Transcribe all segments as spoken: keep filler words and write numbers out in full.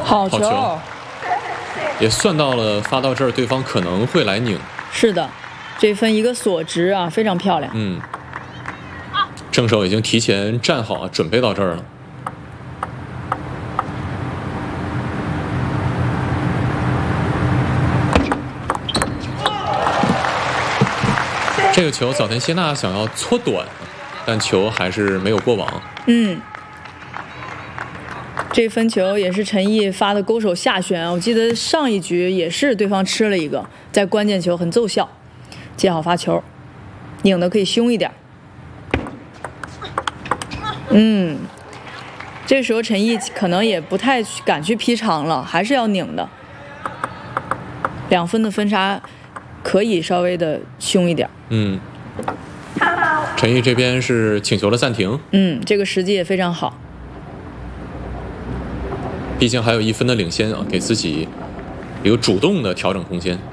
好球， 好球也算到了发到这儿，对方可能会来拧。 是的，这分一个锁直啊，非常漂亮。 嗯，正手已经提前站好，准备到这儿了。这个球，早田谢娜想要搓短，但球还是没有过网。 嗯，这分球也是陈毅发的勾手下旋，我记得上一局也是对方吃了一个，在关键球很奏效，接好发球，拧的可以凶一点。嗯，这时候陈毅可能也不太敢去劈长了，还是要拧的。两分的分差可以稍微的凶一点。 嗯，陈毅这边是请求了暂停。 嗯，这个时机也非常好。 毕竟还有一分的领先啊，给自己一个主动的调整空间。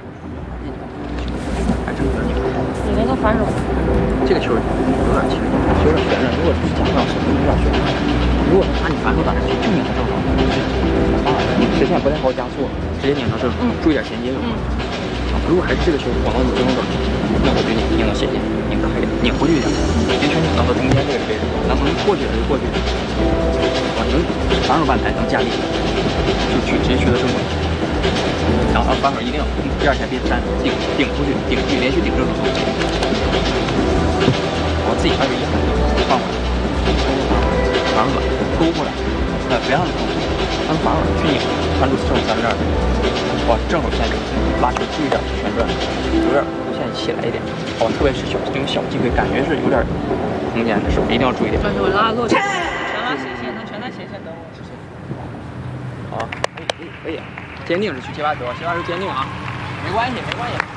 你那个反手，这个球有点轻，有点悬着。如果是加速是有点悬着。如果他你反手打上去，就拧到正手，啊，你实现不太好加速，直接拧到正手，注意点衔接就好。如果还是这个球往到你正手短，那我就拧拧到斜线，拧到黑点，拧回去一点，别全拧到中间这个位置，能能过去了就过去了。啊，能反手半抬能加力，就去直接去到正手。然后反手一定要第二下别扇，顶顶出去，顶出去连续顶正手。然后自己反手一喊，放过来，反手短勾过来，呃，别让它勾，让反手去拧，翻出正手三十二。哇，正手线拉球注意点旋转，有点弧线起来一点。哦，特别是小这种小机会，感觉是有点空间的时候，一定要注意点。 这就拉落全拉斜线，能全拉斜线等我。 好，可以可以可以，坚定是去接发球，接发球坚定啊，没关系没关系。